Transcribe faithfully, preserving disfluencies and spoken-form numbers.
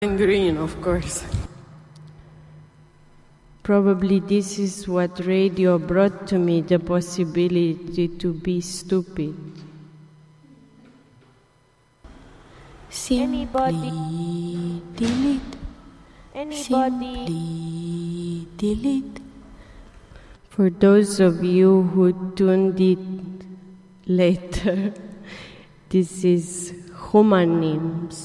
And green, of course. Probably this is what radio brought to me, the possibility to be stupid. Simply Anybody? delete. Anybody? Simply delete. For those of you who tuned it later, this is Humanims.